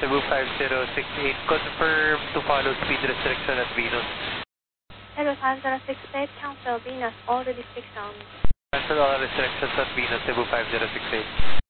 Cebu 5068, confirm to follow speed restriction at Venus. Cebu 5068, cancel Venus, all the district sounds. Cancel all restrictions at Venus, Cebu 5068.